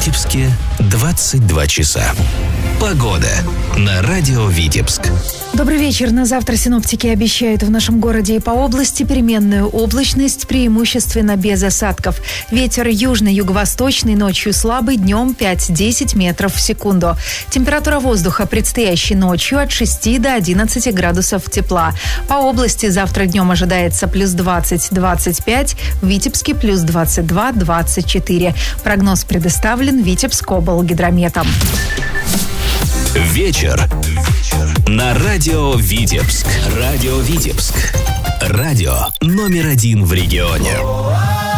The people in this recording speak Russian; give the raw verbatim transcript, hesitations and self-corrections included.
Витебске двадцать два часа. Погода на радио Витебск. Добрый вечер. На завтра синоптики обещают в нашем городе и по области переменную облачность, преимущественно без осадков. Ветер южно-юго-восточный, ночью слабый, днем пять-десять метров в секунду. Температура воздуха предстоящей ночью от шести до одиннадцати градусов тепла. По области завтра днем ожидается плюс двадцать - двадцать пять, в Витебске плюс двадцать два - двадцать четыре. Прогноз предоставлен Витебскоблгидрометом. Вечер на радио Витебск. Радио Витебск. Радио номер один в регионе.